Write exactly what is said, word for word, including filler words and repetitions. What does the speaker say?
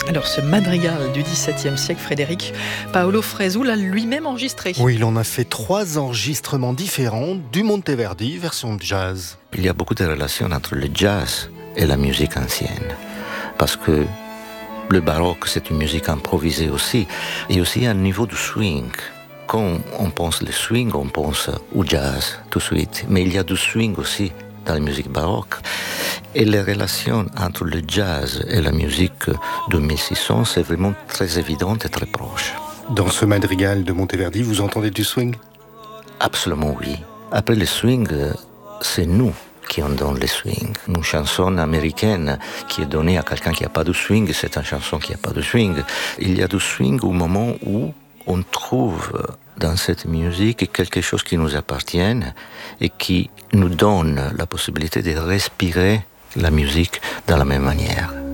Alors ce madrigal du dix-septième siècle, Frédéric, Paolo Fresu l'a lui-même enregistré. Oui, il en a fait trois enregistrements différents du Monteverdi version jazz. Il y a beaucoup de relations entre le jazz et la musique ancienne, parce que le baroque, c'est une musique improvisée aussi, et aussi à un niveau du swing. Quand on pense le swing, on pense au jazz tout de suite, mais il y a du swing aussi dans la musique baroque. Et les relations entre le jazz et la musique de mille six cents, c'est vraiment très évident et très proche. Dans ce madrigal de Monteverdi, vous entendez du swing ? Absolument oui. Après le swing, c'est nous qui en donne le swing. Une chanson américaine qui est donnée à quelqu'un qui n'a pas de swing, c'est une chanson qui n'a pas de swing. Il y a du swing au moment où on trouve dans cette musique quelque chose qui nous appartient et qui nous donne la possibilité de respirer la musique de la même manière.